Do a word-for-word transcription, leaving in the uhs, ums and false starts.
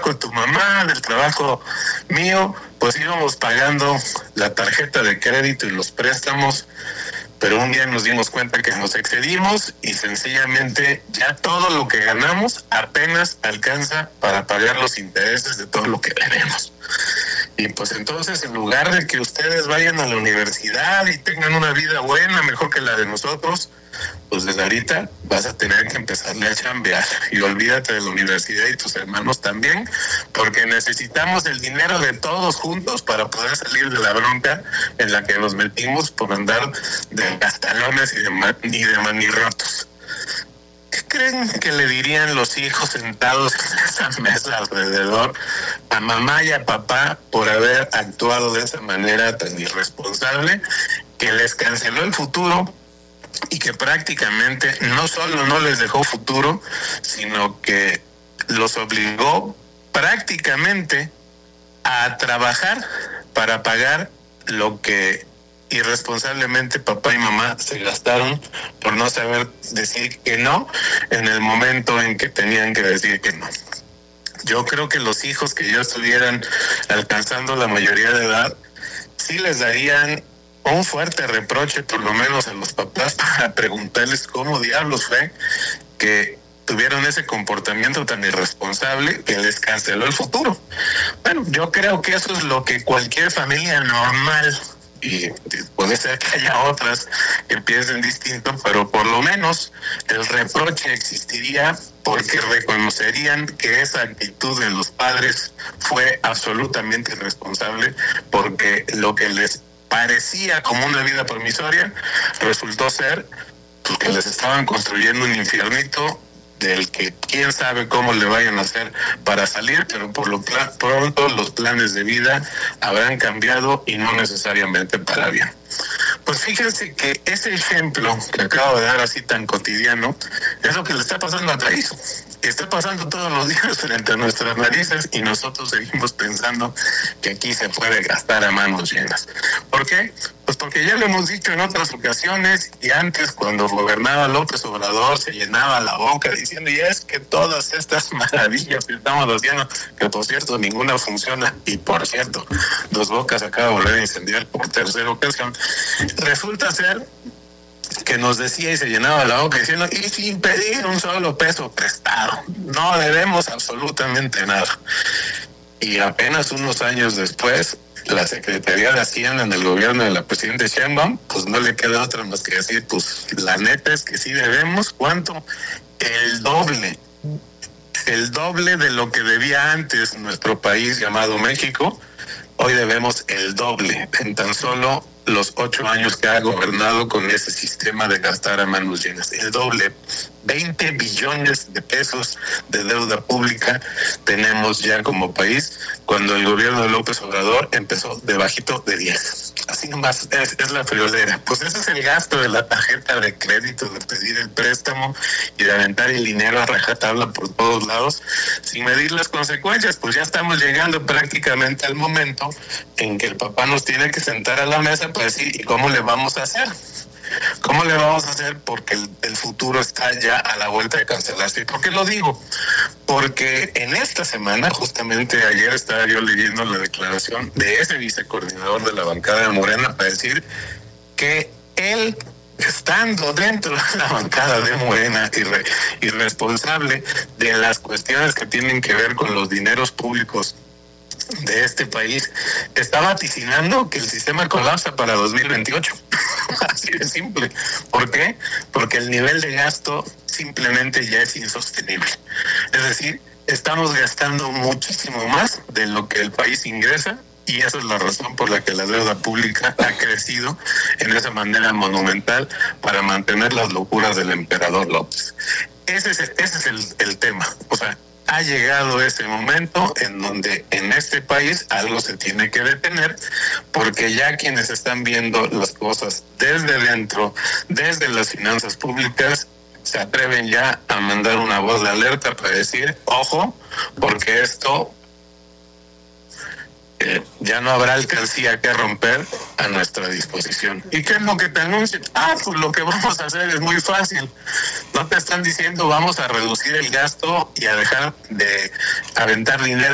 trabajo de tu mamá, del trabajo mío, pues íbamos pagando la tarjeta de crédito y los préstamos, pero un día nos dimos cuenta que nos excedimos y sencillamente ya todo lo que ganamos apenas alcanza para pagar los intereses de todo lo que debemos. Y pues entonces, en lugar de que ustedes vayan a la universidad y tengan una vida buena, mejor que la de nosotros, pues desde ahorita vas a tener que empezarle a chambear. Y olvídate de la universidad y tus hermanos también, porque necesitamos el dinero de todos juntos para poder salir de la bronca en la que nos metimos por andar de gastalones y de, man- y de manirrotos. ¿Qué creen que le dirían los hijos sentados en esa mesa alrededor a mamá y a papá por haber actuado de esa manera tan irresponsable que les canceló el futuro y que prácticamente no solo no les dejó futuro, sino que los obligó prácticamente a trabajar para pagar lo que irresponsablemente papá y mamá se gastaron por no saber decir que no en el momento en que tenían que decir que no? Yo creo que los hijos que ya estuvieran alcanzando la mayoría de edad sí les darían un fuerte reproche, por lo menos a los papás, para preguntarles cómo diablos fue que tuvieron ese comportamiento tan irresponsable que les canceló el futuro. Bueno, yo creo que eso es lo que cualquier familia normal, y puede ser que haya otras que piensen distinto, pero por lo menos el reproche existiría porque reconocerían que esa actitud de los padres fue absolutamente irresponsable, porque lo que les parecía como una vida promisoria resultó ser pues, que les estaban construyendo un infiernito del que quién sabe cómo le vayan a hacer para salir, pero por lo pla- pronto los planes de vida habrán cambiado y no necesariamente para bien. Pues fíjense que ese ejemplo que acabo de dar así tan cotidiano es lo que le está pasando al país. Está pasando todos los días frente a nuestras narices y nosotros seguimos pensando que aquí se puede gastar a manos llenas. ¿Por qué? Pues porque ya lo hemos dicho en otras ocasiones y antes cuando gobernaba López Obrador se llenaba la boca diciendo y es que todas estas maravillas que estamos haciendo, que por cierto ninguna funciona y por cierto Dos Bocas acaba de volver a incendiar por tercera ocasión, resulta ser que nos decía y se llenaba la boca diciendo y sin pedir un solo peso prestado, no debemos absolutamente nada. Y apenas unos años después la Secretaría de Hacienda en el gobierno de la presidenta Sheinbaum, pues no le queda otra más que decir, pues la neta es que sí debemos, ¿cuánto? El doble, el doble de lo que debía antes nuestro país llamado México, hoy debemos el doble en tan solo los ocho años que ha gobernado con ese sistema de gastar a manos llenas. El doble, veinte billones de pesos de deuda pública tenemos ya como país, cuando el gobierno de López Obrador empezó de bajito de diez. Así nomás es, es la friolera. Pues ese es el gasto de la tarjeta de crédito, de pedir el préstamo y de aventar el dinero a rajatabla por todos lados sin medir las consecuencias. Pues ya estamos llegando prácticamente al momento en que el papá nos tiene que sentar a la mesa para decir, ¿y cómo le vamos a hacer? ¿Cómo le vamos a hacer? Porque el, el futuro está ya a la vuelta de cancelarse. ¿Y por qué lo digo? Porque en esta semana, justamente ayer estaba yo leyendo la declaración de ese vicecoordinador de la bancada de Morena para decir que él, estando dentro de la bancada de Morena y, re, y responsable de las cuestiones que tienen que ver con los dineros públicos de este país, está vaticinando que el sistema colapsa para dos mil veintiocho. Así de simple. ¿Por qué? Porque el nivel de gasto simplemente ya es insostenible. Es decir, estamos gastando muchísimo más de lo que el país ingresa y esa es la razón por la que la deuda pública ha crecido en esa manera monumental para mantener las locuras del emperador López. Ese es, ese es el, el tema. O sea, ha llegado ese momento en donde en este país algo se tiene que detener, porque ya quienes están viendo las cosas desde dentro, desde las finanzas públicas, se atreven ya a mandar una voz de alerta para decir, ojo, porque esto eh, ya no habrá alcancía que romper a nuestra disposición. ¿Y qué es lo que te anuncian? Ah, pues lo que vamos a hacer es muy fácil. No te están diciendo vamos a reducir el gasto y a dejar de aventar dinero